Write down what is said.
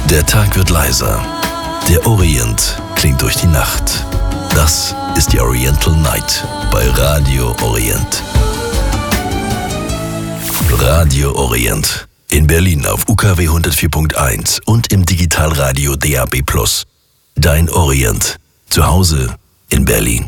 Der Tag wird leiser. Der Orient klingt durch die Nacht. Das ist die Oriental Night bei Radio Orient. Radio Orient. In Berlin auf UKW 104.1 und im Digitalradio DAB+. Dein Orient. Zu Hause in Berlin.